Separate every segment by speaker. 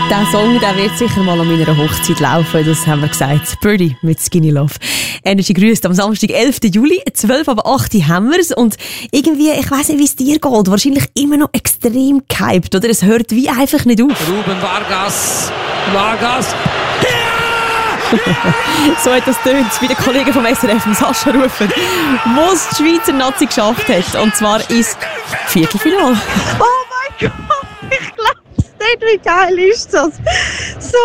Speaker 1: Der Song, der wird sicher mal an meiner Hochzeit laufen, das haben wir gesagt. Birdie mit Skinny Love. Energy grüßt am Samstag, 11. Juli, 12 ab 8 haben wir's. Und irgendwie, ich weiss nicht, wie es dir geht, wahrscheinlich immer noch extrem gehypt, oder? Es hört wie einfach nicht auf.
Speaker 2: Ruben Vargas.
Speaker 1: So hat das tönt, wie der Kollege vom SRF, Sascha Rufer, wo es die Schweizer Nazi geschafft hat. Und zwar ins Viertelfinale.
Speaker 3: Oh mein Gott, ich glaub's nicht, wie geil ist das? So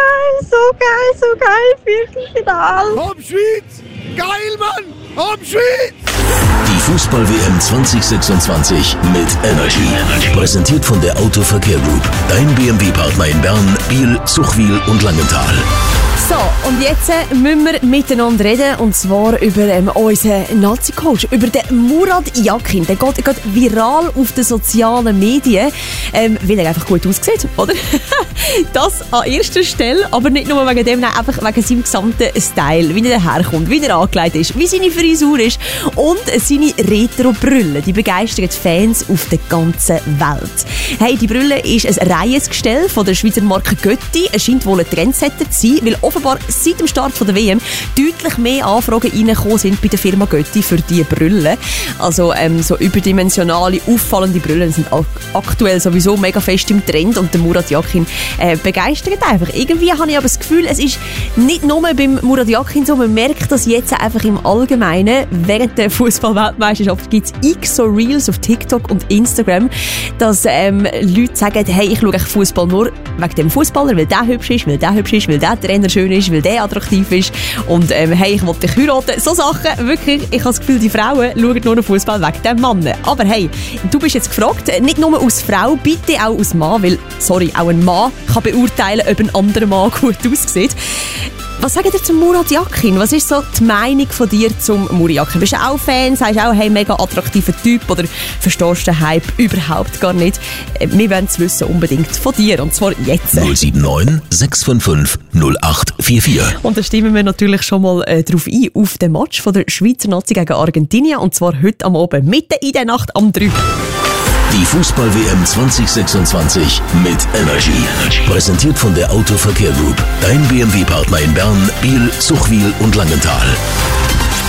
Speaker 3: geil, Viertelfinale.
Speaker 2: Komm Schweiz! Geil, Mann! Komm Schweiz!
Speaker 4: Die Fußball-WM 2026 mit Energy. Präsentiert von der Autoverkehr Group. Dein BMW-Partner in Bern, Biel, Zuchwil und Langenthal.
Speaker 1: So, und jetzt müssen wir miteinander reden, und zwar über unseren Nazi-Coach, über den Murat Yakin. Der geht viral auf den sozialen Medien, weil er einfach gut aussieht, oder? Das an erster Stelle, aber nicht nur wegen dem, einfach wegen seinem gesamten Style, wie er daherkommt, wie er angelegt ist, wie seine Frisur ist und seine Retro-Brille. Die begeistern die Fans auf der ganzen Welt. Hey, die Brille ist ein Reihensgestell von der Schweizer Marke Götti. Es scheint wohl ein Trendsetter zu sein, weil offenbar seit dem Start der WM deutlich mehr Anfragen reingekommen sind bei der Firma Götti für diese Brille. Also so überdimensionale, auffallende Brillen sind aktuell sowieso mega fest im Trend, und der Murat Yakin begeistert einfach. Irgendwie habe ich aber das Gefühl, es ist nicht nur beim Murat Yakin so, man merkt das jetzt einfach im Allgemeinen. Während der Fußball-Weltmeisterschaft gibt es x so Reels auf TikTok und Instagram, dass Leute sagen, hey, ich schaue Fußball nur wegen dem Fußballer, weil der hübsch ist, weil der Trainer schön ist, weil der attraktiv ist, und hey, ich will dich heiraten. So Sachen, wirklich, ich habe das Gefühl, die Frauen schauen nur auf Fußball wegen dem Mann. Aber hey, du bist jetzt gefragt, nicht nur als Frau, bitte auch als Mann, weil, sorry, auch ein Mann kann beurteilen, ob ein anderer Mann gut aussieht. Was sagt ihr zum Murat Yakin? Was ist so die Meinung von dir zum Murat Yakin? Bist du auch Fan? Sagst du auch, hey, mega attraktiver Typ? Oder verstehst du den Hype überhaupt gar nicht? Wir wollen es wissen unbedingt von dir, und zwar jetzt.
Speaker 4: 079 655 0844.
Speaker 1: Und da stimmen wir natürlich schon mal drauf ein, auf den Match von der Schweizer Nazi gegen Argentinien, und zwar heute am Abend, mitten in der Nacht am 3.
Speaker 4: Die Fußball-WM 2026 mit Energy. Präsentiert von der Autoverkehr Group. Dein BMW-Partner in Bern, Biel, Zuchwil und Langenthal.